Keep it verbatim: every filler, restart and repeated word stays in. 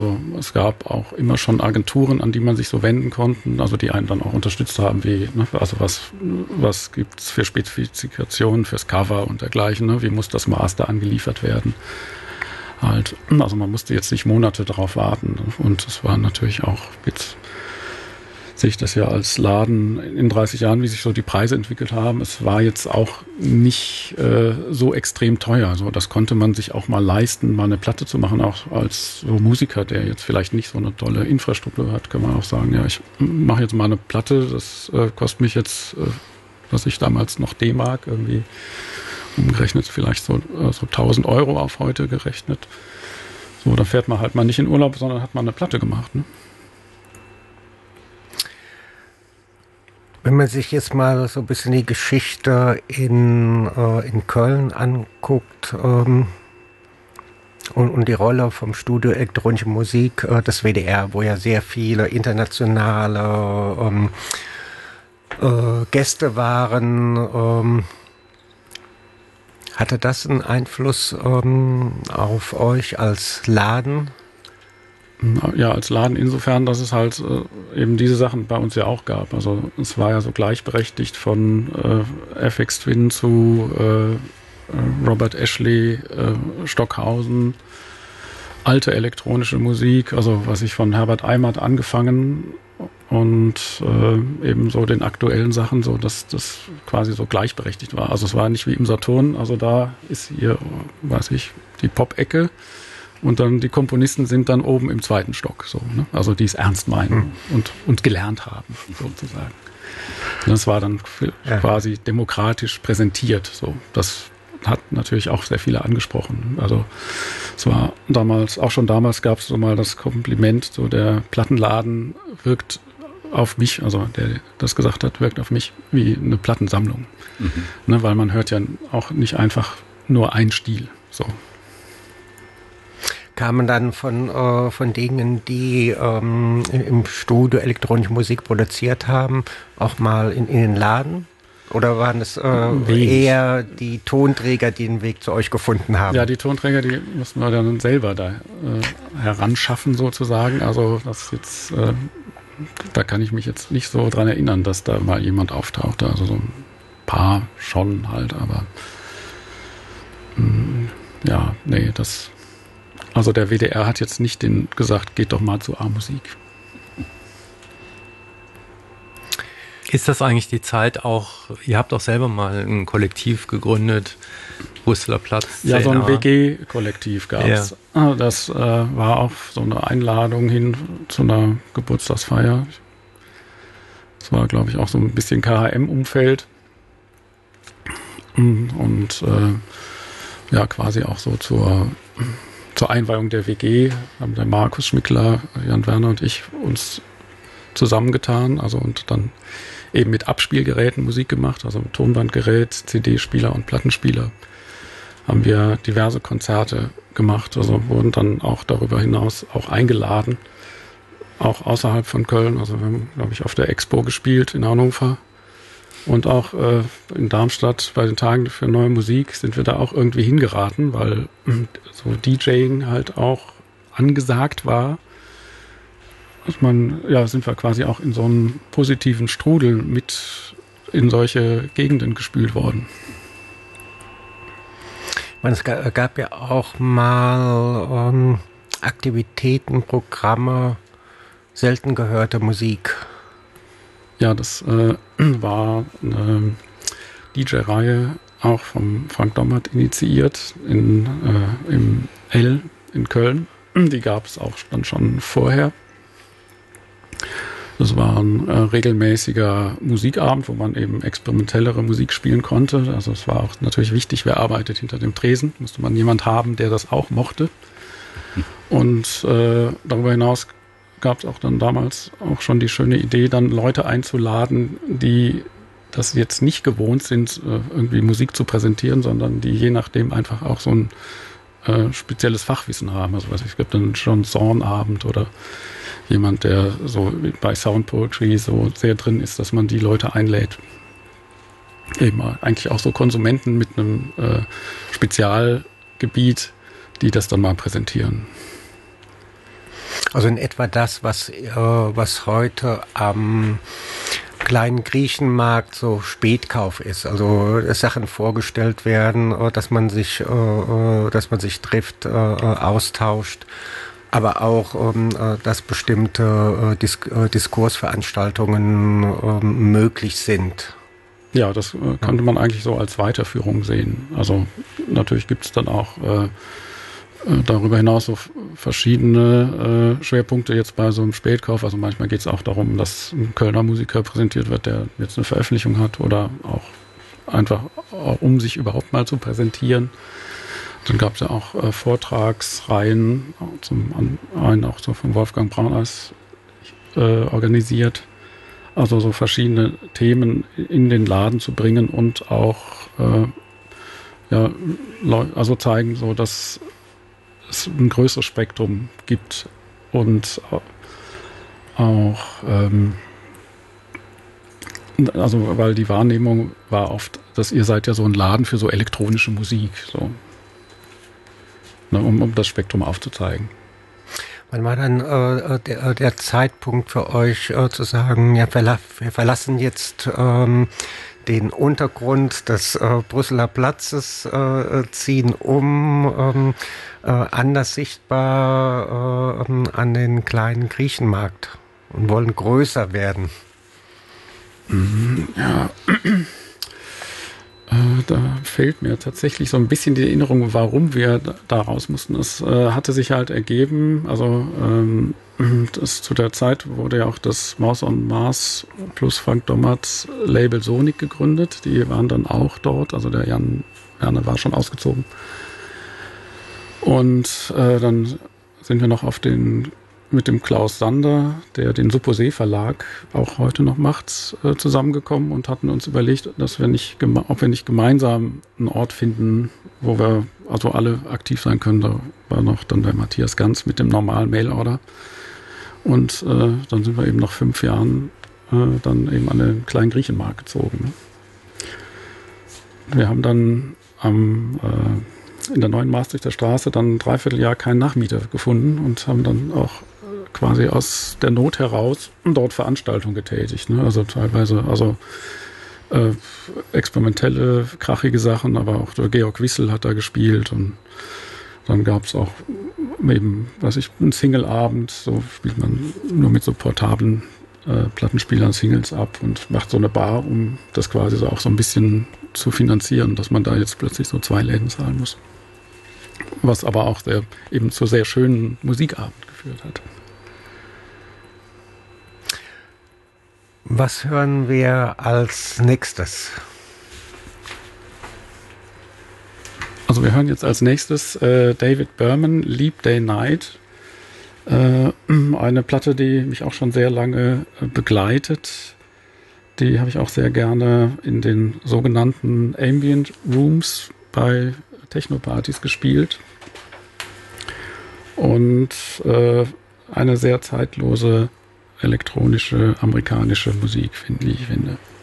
Es gab auch immer schon Agenturen, an die man sich so wenden konnte, also die einen dann auch unterstützt haben, wie, ne, also was, was gibt's für Spezifikationen fürs Cover und dergleichen, ne, wie muss das Master angeliefert werden. Halt, also man musste jetzt nicht Monate darauf warten. Und es war natürlich auch, jetzt sehe ich das ja als Laden in dreißig Jahren, wie sich so die Preise entwickelt haben. Es war jetzt auch nicht äh, so extrem teuer. Also das konnte man sich auch mal leisten, mal eine Platte zu machen. Auch als so Musiker, der jetzt vielleicht nicht so eine tolle Infrastruktur hat, kann man auch sagen, ja, ich mache jetzt mal eine Platte. Das äh, kostet mich jetzt, äh, was ich damals noch D-Mark irgendwie umgerechnet, vielleicht so, äh, so tausend Euro auf heute gerechnet. So, da fährt man halt mal nicht in Urlaub, sondern hat mal eine Platte gemacht, ne? Wenn man sich jetzt mal so ein bisschen die Geschichte in, äh, in Köln anguckt ähm, und, und die Rolle vom Studio Elektronische Musik äh, des W D R, wo ja sehr viele internationale ähm, äh, Gäste waren, ähm, hatte das einen Einfluss ähm, auf euch als Laden? Ja, als Laden insofern, dass es halt äh, eben diese Sachen bei uns ja auch gab. Also es war ja so gleichberechtigt von äh, F X Twin zu äh, Robert Ashley, äh, Stockhausen, alte elektronische Musik, also was ich von Herbert Eimert angefangen und äh, eben so den aktuellen Sachen, so dass das quasi so gleichberechtigt war. Also es war nicht wie im Saturn, also da ist hier, weiß ich, die Pop-Ecke. Und dann die Komponisten sind dann oben im zweiten Stock, so, ne? Also die es ernst meinen mhm. und, und gelernt haben, sozusagen. Das war dann ja. quasi demokratisch präsentiert. So. Das hat natürlich auch sehr viele angesprochen. Also es war damals, auch schon damals gab es so mal das Kompliment, so der Plattenladen wirkt auf mich, also der das gesagt hat, wirkt auf mich wie eine Plattensammlung. Mhm. Ne, weil man hört ja auch nicht einfach nur einen Stil, so. Kamen dann von, äh, von denen, die ähm, im Studio elektronische Musik produziert haben, auch mal in, in den Laden? Oder waren es äh, eher die Tonträger, die den Weg zu euch gefunden haben? Ja, die Tonträger, die mussten wir dann selber da äh, heranschaffen sozusagen. Also das jetzt, äh, da kann ich mich jetzt nicht so dran erinnern, dass da mal jemand auftauchte. Also so ein paar schon halt, aber mh, ja, nee, das... Also der W D R hat jetzt nicht den gesagt, geht doch mal zu A-Musik. Ist das eigentlich die Zeit auch, ihr habt auch selber mal ein Kollektiv gegründet, Brüsseler Platz? Ja, so ein W G-Kollektiv gab es. Ja. Das äh, war auch so eine Einladung hin zu einer Geburtstagsfeier. Das war, glaube ich, auch so ein bisschen K H M-Umfeld. Und äh, ja, quasi auch so zur... Zur Einweihung der W G haben der Markus Schmickler, Jan Werner und ich uns zusammengetan, also und dann eben mit Abspielgeräten Musik gemacht, also mit Tonbandgerät, C D-Spieler und Plattenspieler haben wir diverse Konzerte gemacht, also wurden dann auch darüber hinaus auch eingeladen, auch außerhalb von Köln, also wir haben, glaube ich, auf der Expo gespielt in Hannover. Und auch äh, in Darmstadt bei den Tagen für neue Musik sind wir da auch irgendwie hingeraten, weil so DJing halt auch angesagt war. Dass man, ja, sind wir quasi auch in so einem positiven Strudel mit in solche Gegenden gespült worden. Ich meine, es gab ja auch mal ähm, Aktivitäten, Programme, selten gehörte Musik. Ja, das äh, war eine D J-Reihe auch vom Frank Dommert initiiert in, äh, im L in Köln. Die gab es auch dann schon vorher. Das war ein äh, regelmäßiger Musikabend, wo man eben experimentellere Musik spielen konnte. Also es war auch natürlich wichtig, wer arbeitet hinter dem Tresen. Musste man jemand haben, der das auch mochte. Und äh, darüber hinaus gab es auch dann damals auch schon die schöne Idee, dann Leute einzuladen, die das jetzt nicht gewohnt sind, irgendwie Musik zu präsentieren, sondern die je nachdem einfach auch so ein äh, spezielles Fachwissen haben. Also weiß ich, es gibt einen John Zorn-Abend oder jemand, der so bei Sound Poetry so sehr drin ist, dass man die Leute einlädt. Eben eigentlich auch so Konsumenten mit einem äh, Spezialgebiet, die das dann mal präsentieren. Also in etwa das, was, äh, was heute am kleinen Griechenmarkt so Spätkauf ist. Also dass Sachen vorgestellt werden, äh, dass man sich, äh, dass man sich trifft, äh, austauscht, aber auch, ähm, äh, dass bestimmte äh, Dis- äh, Diskursveranstaltungen äh, möglich sind. Ja, das äh, könnte man eigentlich so als Weiterführung sehen. Also natürlich gibt es dann auch äh, darüber hinaus so verschiedene äh, Schwerpunkte jetzt bei so einem Spätkauf. Also manchmal geht es auch darum, dass ein Kölner Musiker präsentiert wird, der jetzt eine Veröffentlichung hat oder auch einfach, auch, um sich überhaupt mal zu präsentieren. Dann gab es ja auch äh, Vortragsreihen, zum einen auch so von Wolfgang Brauneis äh, organisiert. Also so verschiedene Themen in den Laden zu bringen und auch äh, ja, also zeigen, so dass es ein größeres Spektrum gibt und auch, ähm, also weil die Wahrnehmung war oft, dass ihr seid ja so ein Laden für so elektronische Musik, so, ne, um, um das Spektrum aufzuzeigen. Wann war dann äh, der, der Zeitpunkt für euch äh, zu sagen, ja, wir, wir verlassen jetzt ähm, den Untergrund des äh, Brüsseler Platzes, äh, ziehen um, ähm, äh, anders sichtbar äh, an den kleinen Griechenmarkt und wollen größer werden? Ja, äh, da fehlt mir tatsächlich so ein bisschen die Erinnerung, warum wir da, da raus mussten. Es äh, hatte sich halt ergeben, also ähm, das, zu der Zeit wurde ja auch das Maus on Mars plus Frank Dommert Label Sonic gegründet. Die waren dann auch dort, also der Jan Werner war schon ausgezogen. Und äh, dann sind wir noch auf den mit dem Klaus Sander, der den Supposé Verlag auch heute noch macht, äh, zusammengekommen und hatten uns überlegt, dass wir nicht, geme- ob wir nicht gemeinsam einen Ort finden, wo wir also alle aktiv sein können. Da war noch dann der Matthias Ganz mit dem normalen Mailorder. Und äh, dann sind wir eben nach fünf Jahren äh, dann eben an den kleinen Griechenmarkt gezogen. Ne? Wir haben dann am äh, in der neuen Maastrichter Straße dann ein Dreivierteljahr keinen Nachmieter gefunden und haben dann auch quasi aus der Not heraus dort Veranstaltungen getätigt. Ne? Also teilweise, also äh, experimentelle, krachige Sachen, aber auch der Georg Wissel hat da gespielt und dann gab es auch eben, weiß ich, einen Single-Abend, so spielt man nur mit so portablen äh, Plattenspielern Singles ab und macht so eine Bar, um das quasi so auch so ein bisschen zu finanzieren, dass man da jetzt plötzlich so zwei Läden zahlen muss. Was aber auch sehr, eben zu sehr schönen Musikabend geführt hat. Was hören wir als nächstes? Also wir hören jetzt als nächstes äh, David Berman, Leap Day Night. Äh, eine Platte, die mich auch schon sehr lange äh, begleitet. Die habe ich auch sehr gerne in den sogenannten Ambient Rooms bei Techno-Partys gespielt. Und äh, eine sehr zeitlose elektronische amerikanische Musik, finde ich finde.